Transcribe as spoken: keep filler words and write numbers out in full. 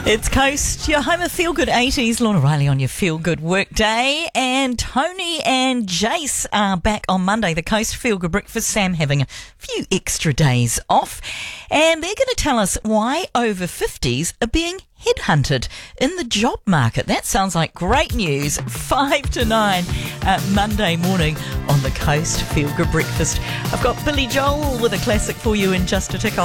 It's Coast, your home of Feel Good eighties. Lorna Riley on your Feel Good work day. And Tony and Jace are back on Monday. The Coast Feel Good Breakfast. Sam having a few extra days off. And they're going to tell us why over fifties are being headhunted in the job market. That sounds like great news. Five to nine uh, Monday morning on the Coast Feel Good Breakfast. I've got Billy Joel with a classic for you in just a tick. I'll